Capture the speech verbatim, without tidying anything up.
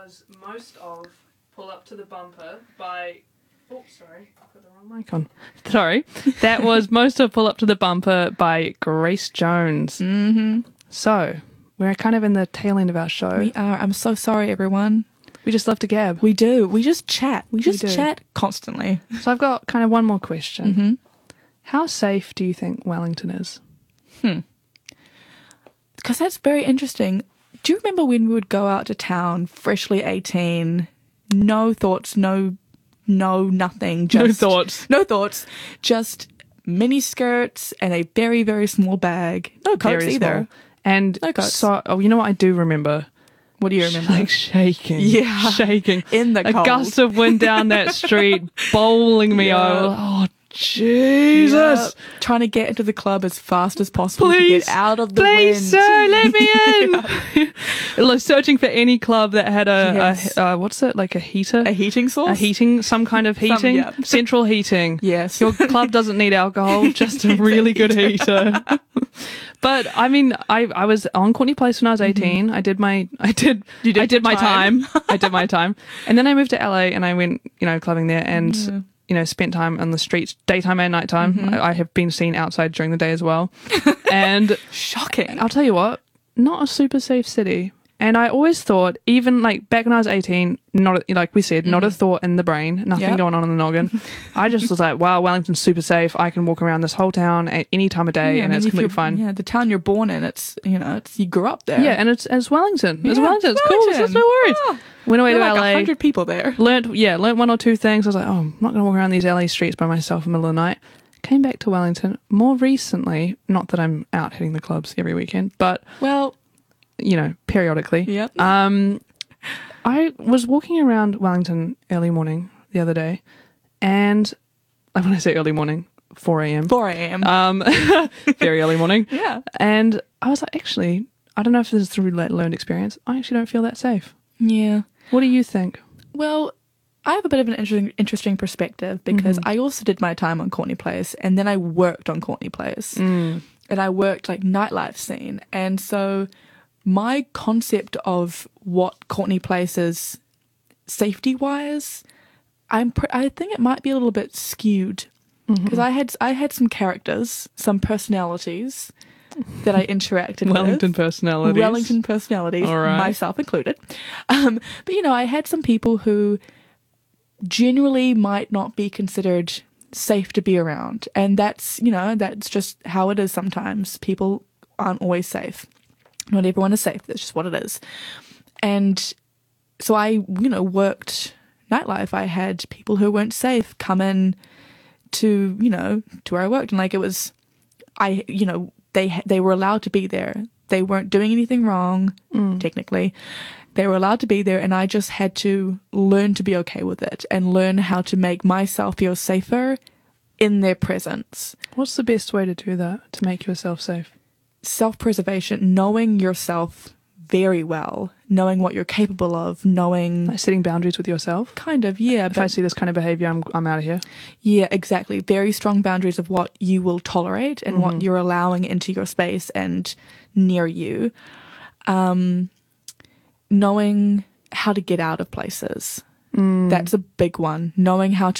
was most of Pull Up to the Bumper by... Oh, sorry. I put the wrong mic on. Sorry. That was most of Pull Up to the Bumper by Grace Jones. Mm-hmm. So, we're kind of in the tail end of our show. We are. I'm so sorry, everyone. We just love to gab. We do. We just chat. We just We do. chat constantly. So I've got kind of one more question. Mm-hmm. How safe do you think Wellington is? Hmm. Because that's very interesting. Do you remember when we would go out to town, freshly eighteen, no thoughts, no, no, nothing, just No thoughts. no thoughts, just mini skirts and a very, very small bag. No coats Very either. small. And No coats. so, oh, you know what I do remember? What do you remember? Like shaking. Yeah. Shaking. In the A cold. gust of wind down that street, bowling me Yeah. over. Oh, Jesus. Yeah. Trying to get into the club as fast as possible Please, to get out of the please, wind. sir, let me in. Like searching for any club that had a, Yes. a uh, what's it, like a heater? A heating source? A heating, some kind of Some- heating, yeah. central heating. Yes. Your club doesn't need alcohol, just a really good heater. But I mean, I, I was on Courtney Place when I was eighteen. I did my I did, You did I did your my time. time. I did my time, and then I moved to L A and I went, you know, clubbing there and Yeah. you know spent time on the streets, daytime and nighttime. Mm-hmm. I, I have been seen outside during the day as well, and Shocking. I'll tell you what, not a super safe city. And I always thought, even like back when I was eighteen, not a, like we said, not a thought in the brain, nothing Yep. going on in the noggin. I just was like, wow, Wellington's super safe. I can walk around this whole town at any time of day, Yeah, and I mean, it's if completely you're- fine. Yeah, the town you're born in, it's, you know, it's, you grew up there. Yeah, and it's it's Wellington. It's Yeah, Wellington. It's cool. There's Wellington. no worries. Ah, Went away there to are like L A. a hundred people there. Learned, yeah, learned one or two things. I was like, oh, I'm not going to walk around these L A streets by myself in the middle of the night. Came back to Wellington more recently. Not that I'm out hitting the clubs every weekend, but Well, you know, periodically. yep. Um, I was walking around Wellington early morning the other day, and like when I say early morning, four a.m. four a.m. Um, very early morning. yeah. And I was like, actually, I don't know if this is through le- learned experience. I actually don't feel that safe. Yeah. What do you think? Well, I have a bit of an interesting, interesting perspective because Mm-hmm. I also did my time on Courtney Place and then I worked on Courtney Place Mm. and I worked like nightlife scene. And so my concept of what Courtney Place is safety wise, I'm pr- I think it might be a little bit skewed because I had I had some characters, some personalities that I interacted Wellington with. personalities. Wellington personalities, All right. myself included. Um, but you know, I had some people who generally might not be considered safe to be around, and that's you know that's just how it is. Sometimes people aren't always safe. Not everyone is safe. That's just what it is. And so I, you know, worked nightlife. I had people who weren't safe come in to, you know, to where I worked, and like it was, I, you know, they they were allowed to be there. They weren't doing anything wrong, technically. They were allowed to be there, and I just had to learn to be okay with it and learn how to make myself feel safer in their presence. What's the best way to do that to make yourself safe? Self-preservation, knowing yourself very well, knowing what you're capable of, knowing Like setting boundaries with yourself. kind of, yeah, If I but see this kind of behavior, I'm I'm out of here. yeah, exactly. Very strong boundaries of what you will tolerate and what you're allowing into your space and near you. Um, knowing how to get out of places. That's a big one. Knowing how to